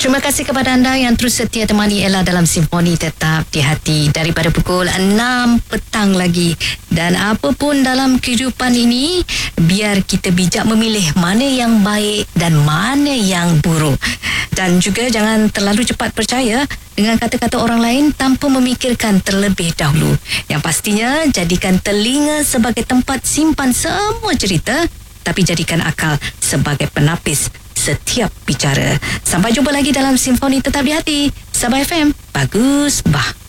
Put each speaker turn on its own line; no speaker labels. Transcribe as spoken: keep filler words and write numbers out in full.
Terima kasih kepada anda yang terus setia temani Ella dalam Simfoni Tetap di Hati daripada pukul enam petang lagi. Dan apapun dalam kehidupan ini, biar kita bijak memilih mana yang baik dan mana yang buruk. Dan juga jangan terlalu cepat percaya dengan kata-kata orang lain tanpa memikirkan terlebih dahulu. Yang pastinya, jadikan telinga sebagai tempat simpan semua cerita, tapi jadikan akal sebagai penapis setiap bicara. Sampai jumpa lagi dalam Simfoni Tetap di Hati. Sabah F M, bagus bah.